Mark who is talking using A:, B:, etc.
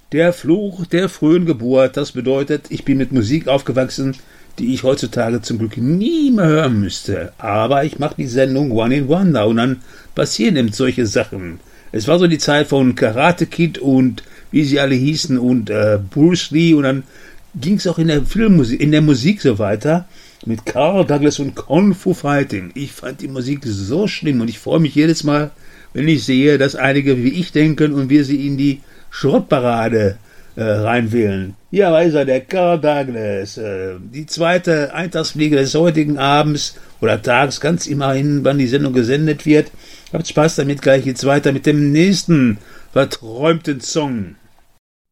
A: Der Fluch der frühen Geburt, das bedeutet, ich bin mit Musik aufgewachsen, die ich heutzutage zum Glück nie mehr hören müsste. Aber ich mache die Sendung One in Wonder und dann passieren eben solche Sachen. Es war so die Zeit von Karate Kid und wie sie alle hießen und Bruce Lee und dann ging es auch in der Filmmusik, in der Musik so weiter mit Carl Douglas und Kung Fu Fighting. Ich fand die Musik so schlimm und ich freue mich jedes Mal, wenn ich sehe, dass einige wie ich denken und wir sie in die Schrottparade reinwählen. Ja, weiß er, der Carl Douglas. Die zweite Eintagsfliege des heutigen Abends oder Tages, ganz immerhin, wann die Sendung gesendet wird. Habt Spaß damit, gleich geht's weiter mit dem nächsten verträumten Song.